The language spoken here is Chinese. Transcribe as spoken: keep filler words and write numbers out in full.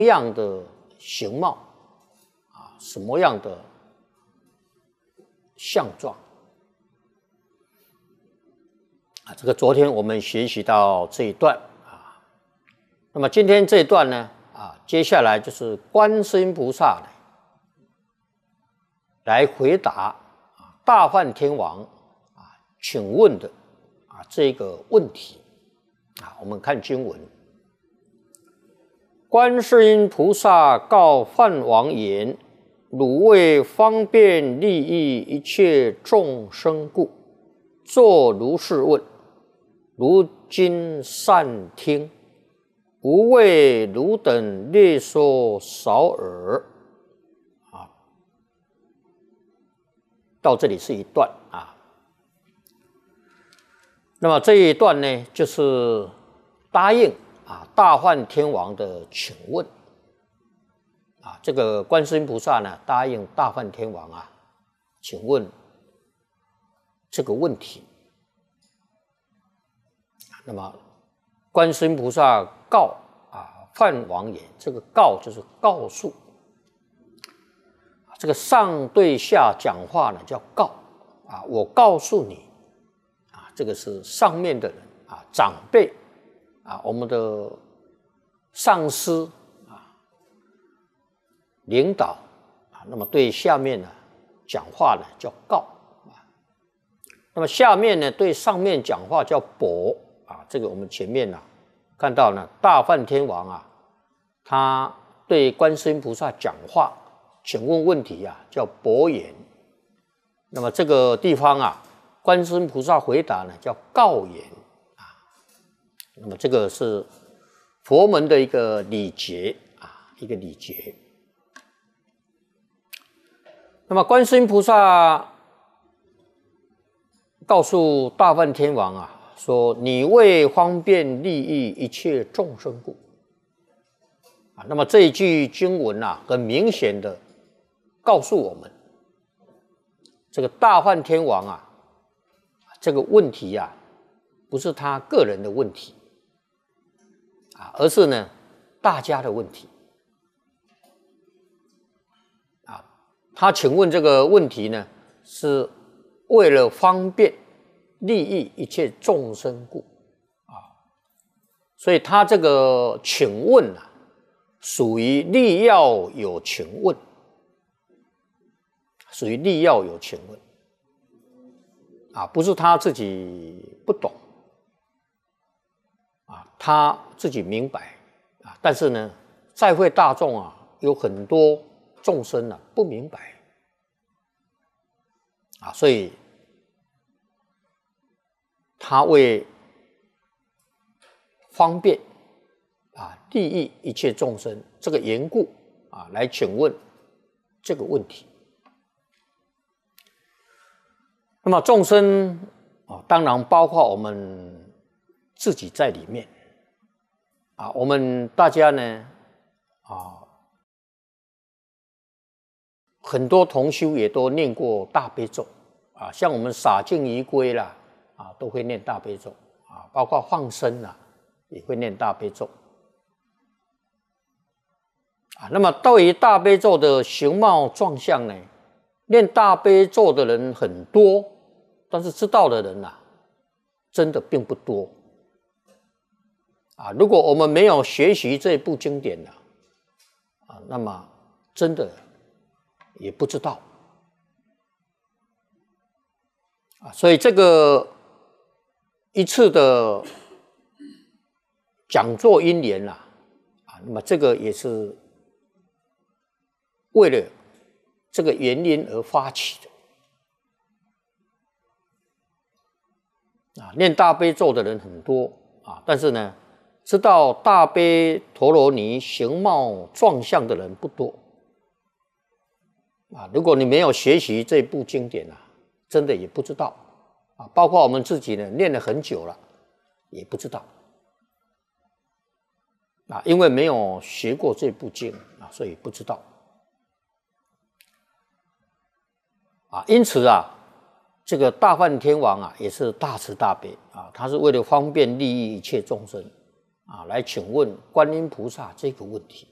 样的形貌啊，什么样的相状啊？这个昨天我们学习到这一段啊，那么今天这一段呢啊，接下来就是观世音菩萨来回答啊大梵天王啊请问的啊这个问题啊，我们看经文。观世音菩萨告梵王言：汝为方便利益一切众生故，作如是问。如今善听，吾为汝等略说少耳。啊，到这里是一段啊。那么这一段呢，就是答应啊，大梵天王的请问啊，这个观世音菩萨呢答应大梵天王啊，请问这个问题。那么观世音菩萨告啊梵王言，这个告就是告诉，这个上对下讲话呢叫告啊，我告诉你啊，这个是上面的人啊，长辈。啊，我们的上司啊，领导啊，那么对下面呢讲话呢叫告啊，那么下面呢对上面讲话叫薄啊。这个我们前面呢、啊、看到呢，大梵天王啊，他对观世音菩萨讲话，请问问题啊叫薄言。那么这个地方啊，观世音菩萨回答呢叫告言。那么这个是佛门的一个礼节啊，一个礼节。那么观世音菩萨告诉大梵天王啊，说：“你为方便利益一切众生故。”啊，那么这一句经文啊，很明显的告诉我们，这个大梵天王啊，这个问题啊，不是他个人的问题。啊，而是呢，大家的问题啊。他请问这个问题呢，是为了方便利益一切众生故啊。所以他这个请问啊，属于力要有请问，属于力要有请问啊，不是他自己不懂。啊，他自己明白啊，但是呢，在会大众啊，有很多众生啊不明白啊，所以他为方便啊利益一切众生这个缘故啊，来请问这个问题。那么众生啊，当然包括我们自己在里面啊，我们大家呢啊，很多同修也都念过大悲咒啊，像我们洒净仪归啦啊，都会念大悲咒啊，包括放生啦也会念大悲咒啊。那么对于大悲咒的形貌状相呢，念大悲咒的人很多，但是知道的人啊，真的并不多。啊，如果我们没有学习这部经典呢，啊，那么真的也不知道啊。所以这个一次的讲座因缘啊，啊，那么这个也是为了这个原因而发起的啊。念大悲咒的人很多啊，但是呢，知道大悲陀罗尼形貌状相的人不多啊。如果你没有学习这部经典啊，真的也不知道啊。包括我们自己呢，念了很久了，也不知道啊，因为没有学过这部经啊，所以不知道啊。因此啊，这个大梵天王啊，也是大慈大悲啊，他是为了方便利益一切众生啊，来请问观音菩萨这个问题